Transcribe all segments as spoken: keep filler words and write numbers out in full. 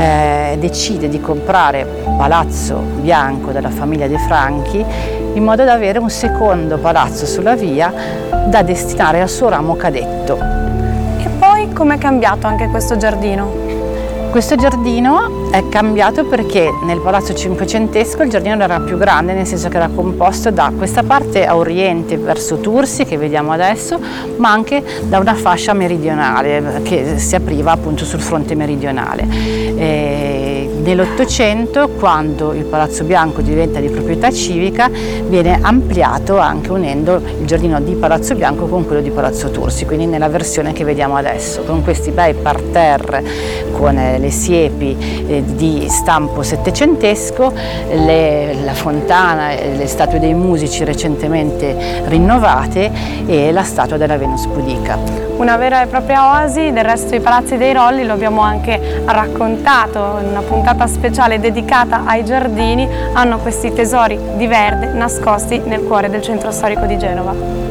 eh, decide di comprare Palazzo Bianco della famiglia De Franchi in modo da avere un secondo palazzo sulla via da destinare al suo ramo cadetto. E poi com'è cambiato anche questo giardino? Questo giardino è cambiato perché nel palazzo cinquecentesco il giardino era più grande, nel senso che era composto da questa parte a oriente verso Tursi che vediamo adesso, ma anche da una fascia meridionale che si apriva appunto sul fronte meridionale. E nell'Ottocento, quando il Palazzo Bianco diventa di proprietà civica, viene ampliato anche unendo il giardino di Palazzo Bianco con quello di Palazzo Tursi, quindi nella versione che vediamo adesso, con questi bei parterre con eh, le siepi eh, di stampo settecentesco, le, la fontana, eh, le statue dei musici recentemente rinnovate e la statua della Venus pudica. Una vera e propria oasi. Del resto i palazzi dei Rolli lo abbiamo anche raccontato in una puntata speciale dedicata ai giardini, hanno questi tesori di verde nascosti nel cuore del centro storico di Genova.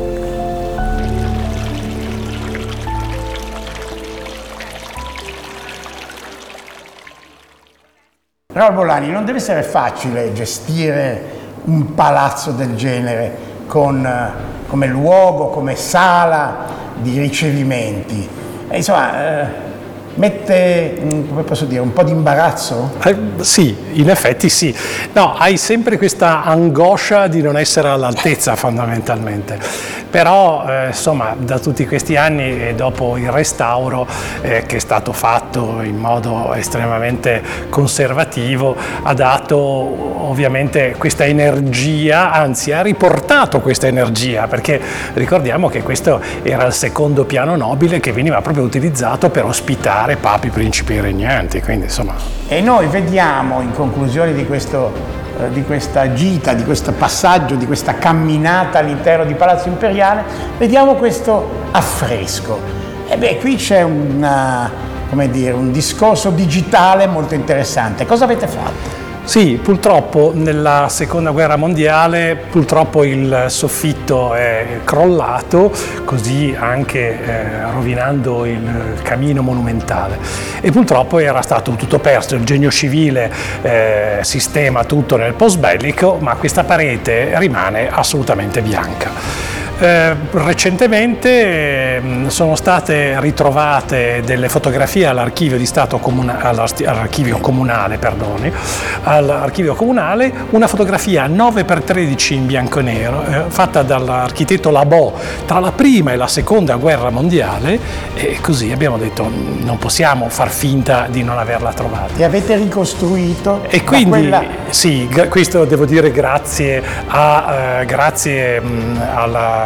Raul Bolani, non deve essere facile gestire un palazzo del genere con, come luogo, come sala di ricevimenti. E insomma, eh, mette, come posso dire, un po' di imbarazzo? Eh, sì, in effetti sì. No, hai sempre questa angoscia di non essere all'altezza fondamentalmente. Però, eh, insomma, da tutti questi anni e dopo il restauro eh, che è stato fatto in modo estremamente conservativo, ha dato ovviamente questa energia, anzi ha riportato questa energia, perché ricordiamo che questo era il secondo piano nobile che veniva proprio utilizzato per ospitare papi, principi e regnanti, quindi insomma. E noi vediamo in conclusione di questo di questa gita, di questo passaggio, di questa camminata all'interno di Palazzo Imperiale, vediamo questo affresco. E beh, qui c'è una, come dire, un discorso digitale molto interessante. Cosa avete fatto? Sì, purtroppo nella seconda guerra mondiale purtroppo il soffitto è crollato, così anche eh, rovinando il camino monumentale, e purtroppo era stato tutto perso, il genio civile eh, sistema tutto nel post bellico, ma questa parete rimane assolutamente bianca. Eh, recentemente eh, sono state ritrovate delle fotografie all'archivio di Stato comuna, all'archivio comunale, perdoni, all'archivio comunale, una fotografia nove per tredici in bianco e nero eh, fatta dall'architetto Labò tra la prima e la seconda guerra mondiale, e così abbiamo detto non possiamo far finta di non averla trovata. E avete ricostruito? E quindi quella... sì, questo devo dire grazie a eh, grazie mh, alla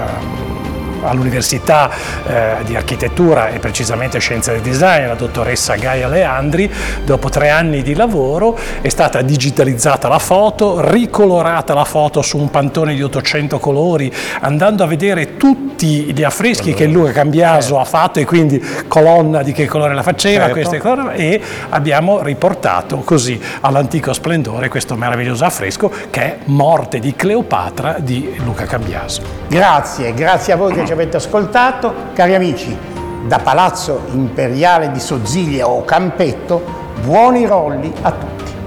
all'Università eh, di Architettura e precisamente Scienze del Design, la dottoressa Gaia Leandri. Dopo tre anni di lavoro è stata digitalizzata la foto, ricolorata la foto su un pantone di ottocento colori, andando a vedere tutti gli affreschi allora, che Luca Cambiaso eh. ha fatto, e quindi colonna di che colore la faceva, certo. queste colore, e abbiamo riportato così all'antico splendore questo meraviglioso affresco che è Morte di Cleopatra di Luca Cambiaso. Grazie, grazie a voi che ci avete ascoltato. Cari amici, da Palazzo Imperiale di Soziglia o Campetto, buoni rolli a tutti.